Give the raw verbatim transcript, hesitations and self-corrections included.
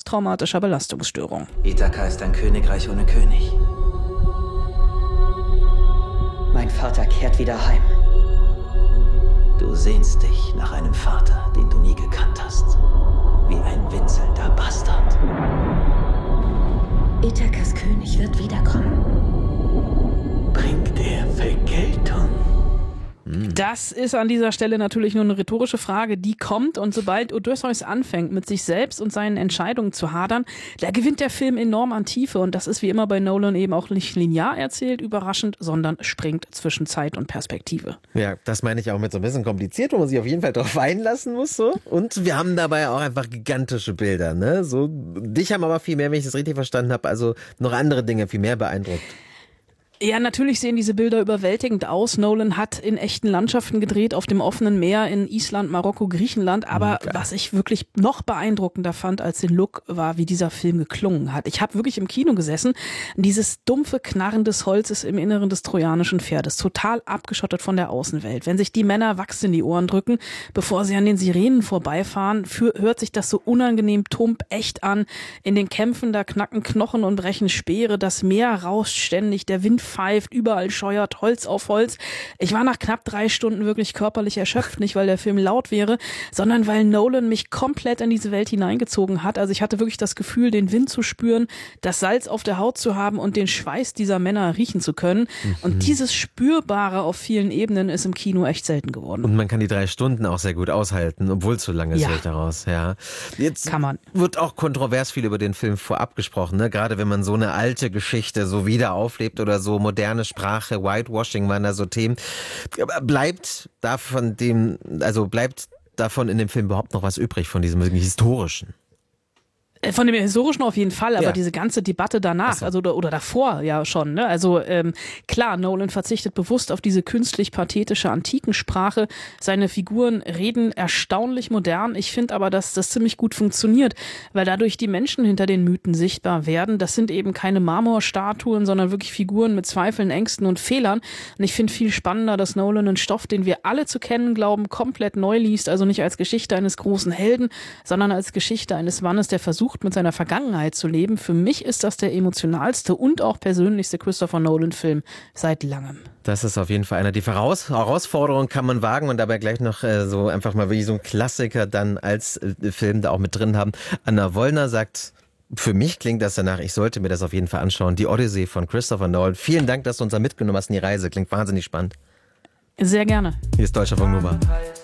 posttraumatischer Belastungsstörung. Ithaka ist ein Königreich ohne König. Mein Vater kehrt wieder heim. Du sehnst dich nach einem Vater, den du nie gekannt hast. Wie ein winselnder Bastard. Ithakas König wird wiederkommen. Bringt er Vergeltung? Das ist an dieser Stelle natürlich nur eine rhetorische Frage, die kommt, und sobald Odysseus anfängt, mit sich selbst und seinen Entscheidungen zu hadern, da gewinnt der Film enorm an Tiefe, und das ist wie immer bei Nolan eben auch nicht linear erzählt, überraschend, sondern springt zwischen Zeit und Perspektive. Ja, das meine ich auch mit so ein bisschen kompliziert, wo man sich auf jeden Fall drauf einlassen muss, so. Und wir haben dabei auch einfach gigantische Bilder, ne? So, dich haben aber viel mehr, wenn ich das richtig verstanden habe, also noch andere Dinge viel mehr beeindruckt. Ja, natürlich sehen diese Bilder überwältigend aus. Nolan hat in echten Landschaften gedreht, auf dem offenen Meer in Island, Marokko, Griechenland. Aber okay. Was ich wirklich noch beeindruckender fand als den Look, war, wie dieser Film geklungen hat. Ich habe wirklich im Kino gesessen. Dieses dumpfe Knarren des Holzes im Inneren des trojanischen Pferdes, total abgeschottet von der Außenwelt. Wenn sich die Männer Wachs in die Ohren drücken, bevor sie an den Sirenen vorbeifahren, für, hört sich das so unangenehm tump echt an. In den Kämpfen, da knacken Knochen und brechen Speere, das Meer rauscht ständig, der Wind pfeift, überall scheuert Holz auf Holz. Ich war nach knapp drei Stunden wirklich körperlich erschöpft, nicht weil der Film laut wäre, sondern weil Nolan mich komplett in diese Welt hineingezogen hat. Also ich hatte wirklich das Gefühl, den Wind zu spüren, das Salz auf der Haut zu haben und den Schweiß dieser Männer riechen zu können. Mhm. Und dieses Spürbare auf vielen Ebenen ist im Kino echt selten geworden. Und man kann die drei Stunden auch sehr gut aushalten, obwohl es so lange ist, ja. daraus. Ja. Jetzt kann man. Wird auch kontrovers viel über den Film vorab gesprochen, ne? Gerade wenn man so eine alte Geschichte so wieder auflebt oder so, moderne Sprache, Whitewashing waren da so Themen. Bleibt davon dem, also bleibt davon in dem Film überhaupt noch was übrig, von diesem historischen? Von dem Historischen auf jeden Fall, aber ja. diese ganze Debatte danach, so. also oder, oder davor ja schon, ne? Also ähm, klar, Nolan verzichtet bewusst auf diese künstlich pathetische Antikensprache. Seine Figuren reden erstaunlich modern. Ich finde aber, dass das ziemlich gut funktioniert, weil dadurch die Menschen hinter den Mythen sichtbar werden. Das sind eben keine Marmorstatuen, sondern wirklich Figuren mit Zweifeln, Ängsten und Fehlern. Und ich finde viel spannender, dass Nolan einen Stoff, den wir alle zu kennen glauben, komplett neu liest. Also nicht als Geschichte eines großen Helden, sondern als Geschichte eines Mannes, der versucht, mit seiner Vergangenheit zu leben. Für mich ist das der emotionalste und auch persönlichste Christopher Nolan-Film seit langem. Das ist auf jeden Fall einer. Die Voraus- Herausforderung kann man wagen und dabei gleich noch äh, so einfach mal wie so ein Klassiker dann als äh, Film da auch mit drin haben. Anna Wollner sagt, für mich klingt das danach, ich sollte mir das auf jeden Fall anschauen. Die Odyssee von Christopher Nolan. Vielen Dank, dass du uns da mitgenommen hast in die Reise. Klingt wahnsinnig spannend. Sehr gerne. Hier ist Deutscher Funk Nova.